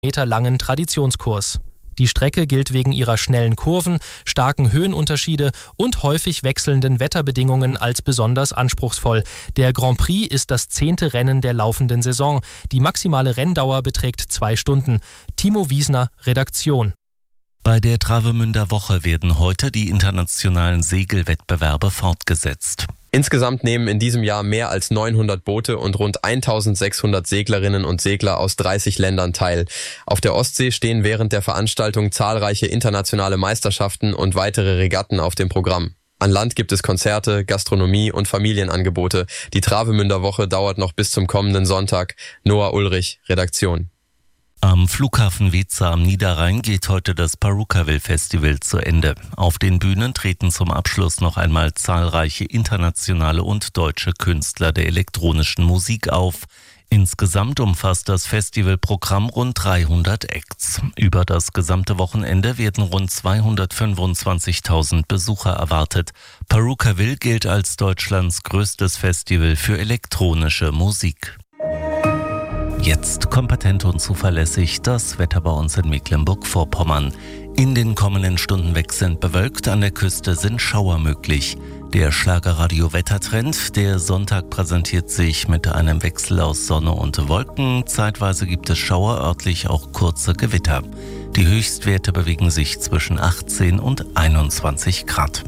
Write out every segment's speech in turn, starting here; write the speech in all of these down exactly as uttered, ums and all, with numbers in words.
Meter langen Traditionskurs. Die Strecke gilt wegen ihrer schnellen Kurven, starken Höhenunterschiede und häufig wechselnden Wetterbedingungen als besonders anspruchsvoll. Der Grand Prix ist das zehnte Rennen der laufenden Saison. Die maximale Renndauer beträgt zwei Stunden. Timo Wiesner, Redaktion. Bei der Travemünder Woche werden heute die internationalen Segelwettbewerbe fortgesetzt. Insgesamt nehmen in diesem Jahr mehr als neunhundert Boote und rund eintausendsechshundert Seglerinnen und Segler aus dreißig Ländern teil. Auf der Ostsee stehen während der Veranstaltung zahlreiche internationale Meisterschaften und weitere Regatten auf dem Programm. An Land gibt es Konzerte, Gastronomie und Familienangebote. Die Travemünder Woche dauert noch bis zum kommenden Sonntag. Noah Ulrich, Redaktion. Am Flughafen Weeze am Niederrhein geht heute das Purukaville Festival zu Ende. Auf den Bühnen treten zum Abschluss noch einmal zahlreiche internationale und deutsche Künstler der elektronischen Musik auf. Insgesamt umfasst das Festivalprogramm rund dreihundert Acts. Über das gesamte Wochenende werden rund zweihundertfünfundzwanzigtausend Besucher erwartet. Purukaville gilt als Deutschlands größtes Festival für elektronische Musik. Jetzt kompetent und zuverlässig das Wetter bei uns in Mecklenburg-Vorpommern. In den kommenden Stunden wechselnd bewölkt, an der Küste sind Schauer möglich. Der Schlagerradio-Wettertrend, der Sonntag präsentiert sich mit einem Wechsel aus Sonne und Wolken. Zeitweise gibt es Schauer, örtlich auch kurze Gewitter. Die Höchstwerte bewegen sich zwischen achtzehn und einundzwanzig Grad.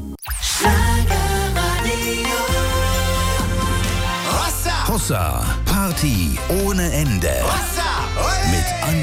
Hossa, Party ohne Ende. Mit